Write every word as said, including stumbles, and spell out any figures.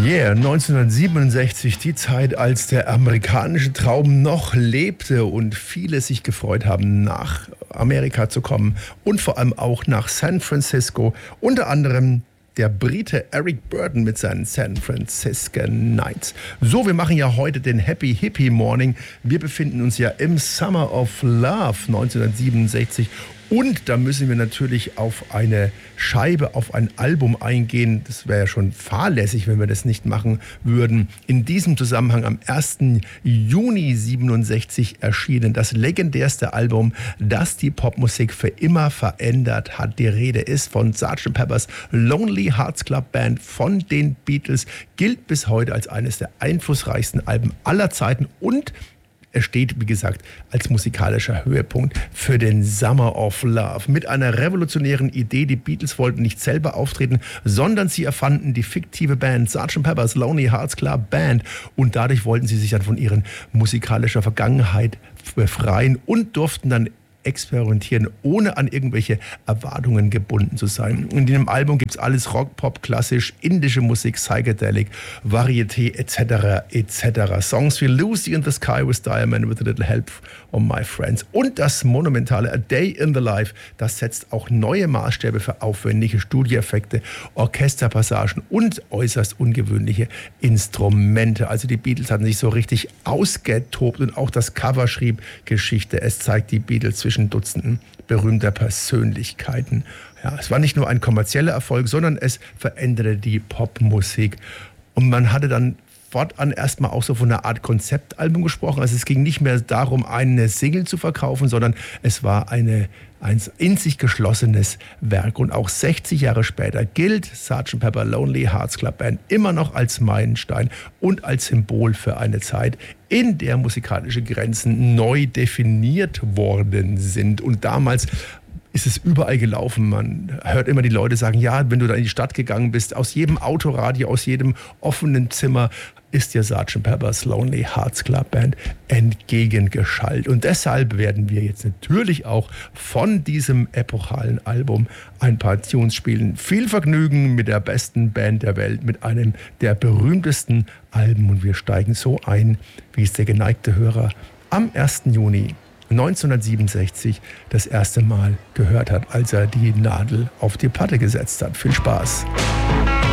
Yeah, neunzehnhundertsiebenundsechzig, die Zeit, als der amerikanische Traum noch lebte und viele sich gefreut haben, nach Amerika zu kommen und vor allem auch nach San Francisco. Unter anderem der Brite Eric Burdon mit seinen San Franciscan Nights. So, wir machen ja heute den Happy Hippie Morning. Wir befinden uns ja im Summer of Love neunzehnhundertsiebenundsechzig. Und da müssen wir natürlich auf eine Scheibe, auf ein Album eingehen. Das wäre ja schon fahrlässig, wenn wir das nicht machen würden. In diesem Zusammenhang am ersten Juni siebenundsechzig erschienen das legendärste Album, das die Popmusik für immer verändert hat. Die Rede ist von Sergeant Pepper's Lonely Hearts Club Band von den Beatles. Gilt bis heute als eines der einflussreichsten Alben aller Zeiten und er steht, wie gesagt, als musikalischer Höhepunkt für den Summer of Love. Mit einer revolutionären Idee. Die Beatles wollten nicht selber auftreten, sondern sie erfanden die fiktive Band Sergeant Pepper's Lonely Hearts Club Band. Und dadurch wollten sie sich dann von ihren musikalischer Vergangenheit befreien und durften dann experimentieren, ohne an irgendwelche Erwartungen gebunden zu sein. In dem Album gibt es alles Rock, Pop, klassisch, indische Musik, Psychedelic, Varieté et cetera et cetera. Songs wie Lucy in the Sky with Diamond with a little help of my friends und das monumentale A Day in the Life, das setzt auch neue Maßstäbe für aufwendige Studioeffekte, Orchesterpassagen und äußerst ungewöhnliche Instrumente. Also die Beatles hatten sich so richtig ausgetobt und auch das Cover schrieb Geschichte. Es zeigt die Beatles zwischen Dutzenden berühmter Persönlichkeiten. Ja, es war nicht nur ein kommerzieller Erfolg, sondern es veränderte die Popmusik. Und man hatte dann fortan erstmal auch so von einer Art Konzeptalbum gesprochen. Also es ging nicht mehr darum, eine Single zu verkaufen, sondern es war eine, ein in sich geschlossenes Werk. Und auch sechzig Jahre später gilt Sergeant Pepper Lonely Hearts Club Band immer noch als Meilenstein und als Symbol für eine Zeit, in der musikalische Grenzen neu definiert worden sind. Und damals ist es überall gelaufen. Man hört immer die Leute sagen, ja, wenn du da in die Stadt gegangen bist, aus jedem Autoradio, aus jedem offenen Zimmer ist dir Sergeant Pepper's Lonely Hearts Club Band entgegengeschallt. Und deshalb werden wir jetzt natürlich auch von diesem epochalen Album ein paar Tunes spielen. Viel Vergnügen mit der besten Band der Welt, mit einem der berühmtesten Alben. Und wir steigen so ein, wie es der geneigte Hörer am ersten Juni neunzehnhundertsiebenundsechzig das erste Mal gehört hat, als er die Nadel auf die Platte gesetzt hat. Viel Spaß!